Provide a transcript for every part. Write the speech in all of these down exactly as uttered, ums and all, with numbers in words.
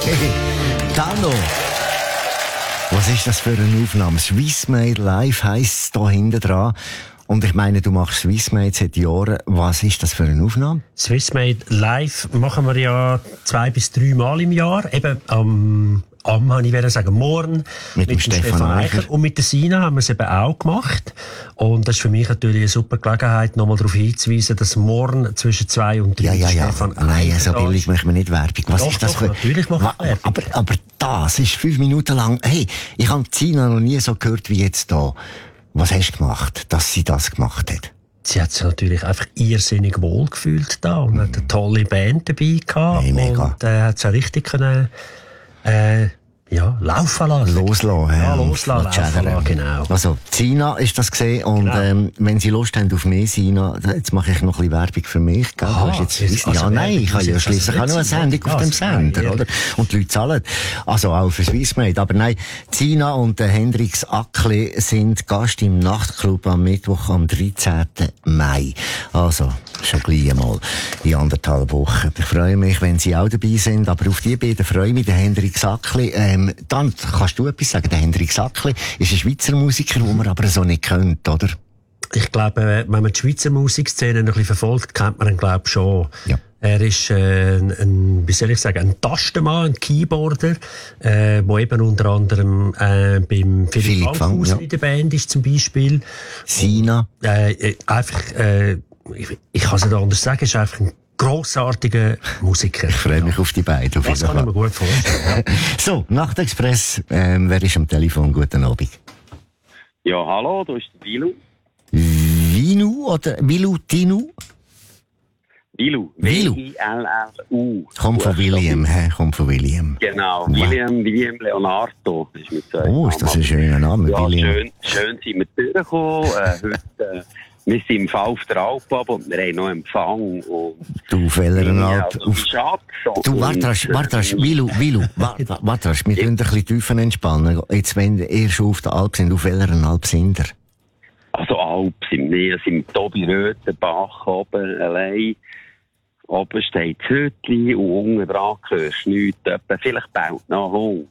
Hey, Dano. Was ist das für eine Aufnahme? Swissmade Live heisst es da hinten dran. Und ich meine, du machst Swissmade seit Jahren. Was ist das für eine Aufnahme? Swissmade Live machen wir ja zwei bis drei Mal im Jahr. Eben am, am habe ich wieder sagen, morgen mit, mit dem Stefan, Stefan Eicher. Eicher. Und mit der Sina haben wir es eben auch gemacht. Und das ist für mich natürlich eine super Gelegenheit, nochmal darauf hinzuweisen, dass morgen zwischen zwei und drei ja, ja, ja. Stefan Eicher. Nein, so billig machen wir nicht Werbung. Was doch, ist das doch, für... natürlich machen wir Werbung. Aber, aber das ist fünf Minuten lang... Hey, ich habe Sina noch nie so gehört wie jetzt da. Was hast du gemacht, dass sie das gemacht hat? Sie hat sich natürlich einfach irrsinnig wohl gefühlt da und hat eine tolle Band dabei gehabt. Hey, mega. Und äh, hat sie auch richtig können, äh, ja, laufen lassen. Loslassen. Ja, loslassen, laufen lassen, genau. Also, Sina ist das gesehen und genau. ähm, wenn Sie Lust haben auf mehr Sina, jetzt mache ich noch ein bisschen Werbung für mich. Gell? Aha, du hast jetzt, also ja, nein, ich habe ja schliesslich auch noch eine Sendung auf dem Sender, ja. oder? Und die Leute zahlen. Also auch für Swissmade. Aber nein, Sina und der Hendrix Ackli sind Gast im Nachtclub am Mittwoch am dreizehnten Mai. Also, schon gleich einmal in anderthalb Wochen. Ich freue mich, wenn Sie auch dabei sind, aber auf die beiden freue ich mich, der Hendrix Ackli. Ähm, dann kannst du etwas sagen. Der Hendrix Ackli ist ein Schweizer Musiker, den man aber so nicht kennt, oder? Ich glaube, wenn man die Schweizer Musikszene ein bisschen verfolgt, kennt man ihn, glaube ich, schon. Ja. Er ist äh, ein, ein, wie soll ich sagen, ein Tastenmann, ein Keyboarder, äh, wo eben unter anderem äh, beim Philipp, Philipp Fankhauser ja. in der Band ist zum Beispiel. Sina. Äh, äh, einfach, äh, ich, ich kann es nicht anders sagen, ist einfach ein grossartiger Musiker. Ich freue mich ja. auf die beiden. Auf das kann ich mir gut vorstellen. Ja. So, Nachtexpress, ähm, wer ist am Telefon? Guten Abend. Ja, hallo, da ist der Vilu. Vinu oder Vilu Tinu? Vilu. Vilu. W I L L U. Kommt von William, hä? Kommt von William. Genau, wow. William, William Leonardo. Ist mit zwei oh, ist das ein schöner Name, ja, William. Schön, schön sind wir durchgekommen. äh, heute, äh, wir sind im Fall auf der Alp und wir haben noch Empfang. Und du, auf welcher ja, Alp? Also, Schatz, du, warte, warte, Vilu, Vilu, warte, warte, wir können ein bisschen tiefer entspannen. Jetzt, wenn ihr schon auf der Alp sind, auf welcher Alp sind ihr? Also Alp sind wir, sind im Tobi Röthenbach oben allein. Oben steht das Hütli und unten dran hörst du nichts. Vielleicht baut noch Hund.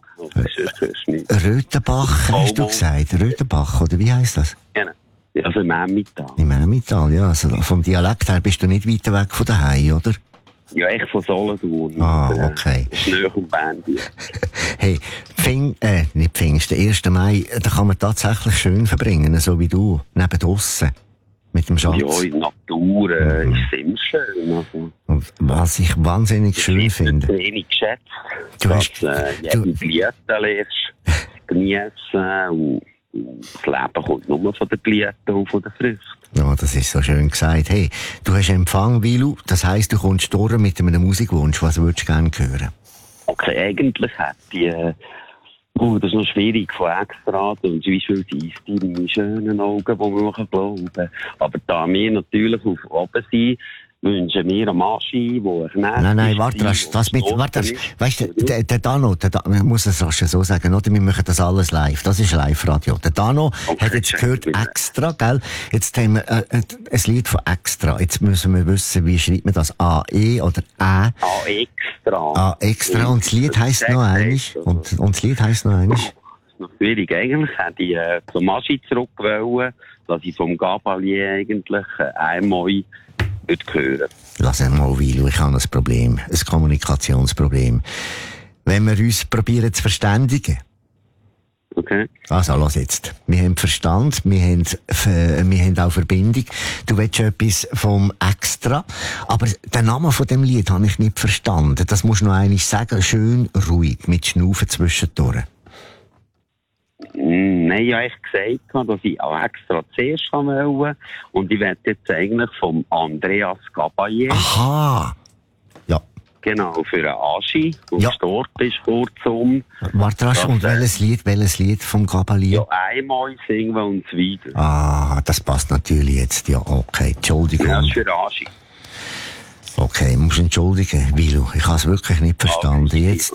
Röthenbach, hast du gesagt? Röthenbach, oder wie heisst das? Genau. Also im Emmental. Im Emmental, ja. Also vom Dialekt her bist du nicht weiter weg von daheim, oder? Ja, echt von Solothurn. Ah, okay. Das ist nahe am Band. Hey, Pfing, äh, nicht Pfingst, der erste Mai, da kann man tatsächlich schön verbringen, so wie du, neben draussen. Mit dem Schatz. Ja, in der Natur äh, mhm. ist es immer schön. Also. Und was ich wahnsinnig das schön finde. Ich wenig geschätzt, du dass hast, äh, jede Gliette lernst, geniessen und das Leben kommt nur von den Glieten und von den Früchten. Ja, das ist so schön gesagt. Hey, du hast Empfang, Vilu, das heisst, du kommst durch mit einem Musikwunsch. Was würdest du gerne hören? Okay, eigentlich hätte ich, äh, oh, das ist noch schwierig von extra, und wie viel die deine schönen Augen, die wir glauben können. Aber da wir natürlich auf oben sind, wünschen wir einen Maschi, der ein Knäpp Nein, nein, warte, das, das mit, warte, weißt du, der, der Dano, der Dano, ich muss es rasch so sagen, oder? Wir machen das alles live. Das ist Live-Radio. Der Dano okay, hat jetzt gehört extra, gell? Jetzt haben wir, äh, ein Lied von extra. Jetzt müssen wir wissen, wie schreibt man das? A, E oder Ä? A, extra. A, extra. Und das Lied heisst noch einiges. Und, und das Lied heisst noch einiges. Das ist noch schwierig. Eigentlich hätte ich, äh, zum Maschi zurück wollen, dass ich vom Gabalier eigentlich, äh, einmal hören. Lass einmal, Vilu, ich habe ein Problem, ein Kommunikationsproblem. Wenn wir uns probieren zu verständigen. Okay. Also, lass jetzt. Wir haben Verstand, wir haben, wir haben auch Verbindung. Du willst etwas vom Extra, aber den Namen von dem Lied habe ich nicht verstanden. Das musst du noch einmal sagen, schön ruhig, mit Schnaufen zwischendurch. Nein, ich habe echt gesagt, dass ich auch extra zuerst wollte. Und ich werde jetzt eigentlich vom Andreas Gabaye. Aha! Ja. Genau, für einen Aschi, der ja. gestorben ist, kurzum. Warte, rasch, und welches Lied, welches Lied vom Gabaye? Ja, einmal singen wir uns wieder. Ah, das passt natürlich jetzt, ja, okay, Entschuldigung. Ja, das ist für Aschi. Okay, musst entschuldigen, Vilu, ich habe es wirklich nicht verstanden. Jetzt,